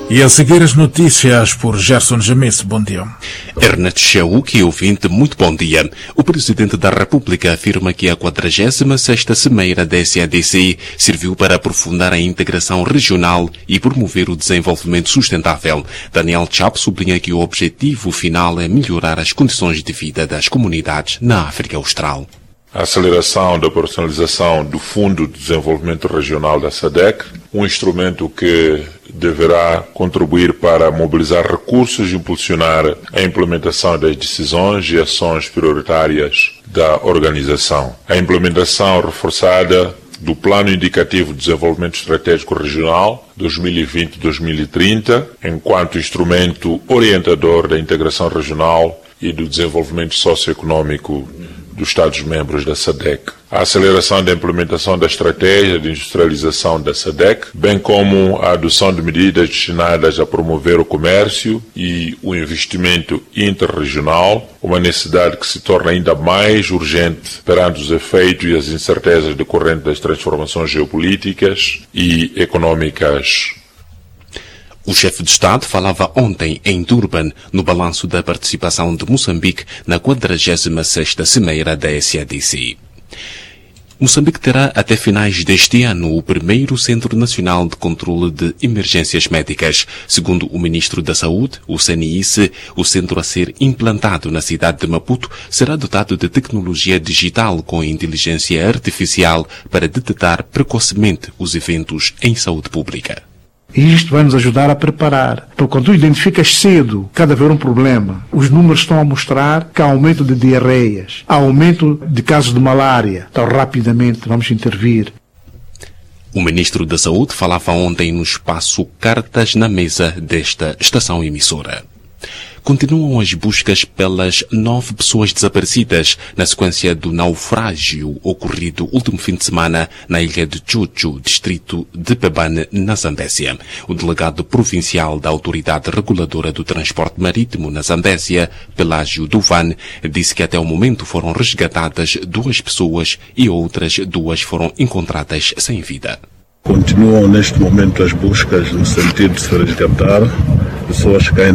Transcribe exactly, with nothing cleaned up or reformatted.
E a seguir as notícias por Gerson James. Bom dia. Ernest Chauque, ouvinte, muito bom dia. O Presidente da República afirma que a quadragésima sexta Cimeira da S A D C serviu para aprofundar a integração regional e promover o desenvolvimento sustentável. Daniel Chapo sublinha que o objetivo final é melhorar as condições de vida das comunidades na África Austral. A aceleração da operacionalização do Fundo de Desenvolvimento Regional da S A D C, um instrumento que deverá contribuir para mobilizar recursos e impulsionar a implementação das decisões e ações prioritárias da organização. A implementação reforçada do Plano Indicativo de Desenvolvimento Estratégico Regional dois mil e vinte a dois mil e trinta, enquanto instrumento orientador da integração regional e do desenvolvimento socioeconômico dos Estados-membros da S A D C. A aceleração da implementação da estratégia de industrialização da S A D C, bem como a adoção de medidas destinadas a promover o comércio e o investimento interregional, uma necessidade que se torna ainda mais urgente perante os efeitos e as incertezas decorrentes das transformações geopolíticas e econômicas. O chefe de Estado falava ontem em Durban no balanço da participação de Moçambique na quadragésima sexta Cimeira da S A D C. Moçambique terá até finais deste ano o primeiro Centro Nacional de Controle de Emergências Médicas. Segundo o Ministro da Saúde, o C N I S, o centro a ser implantado na cidade de Maputo será dotado de tecnologia digital com inteligência artificial para detectar precocemente os eventos em saúde pública. E isto vai nos ajudar a preparar. Porque quando tu identificas cedo cada haver um problema, os números estão a mostrar que há aumento de diarreias, há aumento de casos de malária. Então, rapidamente vamos intervir. O Ministro da Saúde falava ontem no espaço Cartas na Mesa desta estação emissora. Continuam as buscas pelas nove pessoas desaparecidas na sequência do naufrágio ocorrido último fim de semana na ilha de Chuchu, distrito de Pebane, na Zambésia. O delegado provincial da Autoridade Reguladora do Transporte Marítimo na Zambésia, Pelágio Duvan, disse que até o momento foram resgatadas duas pessoas e outras duas foram encontradas sem vida. Continuam neste momento as buscas no sentido de se resgatar pessoas que ainda